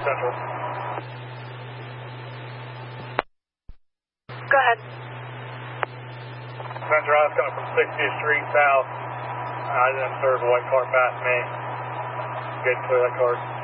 Central. Go ahead. Spencer, I was coming from 60th Street South. I didn't observe a white car past me. Good, clear that car.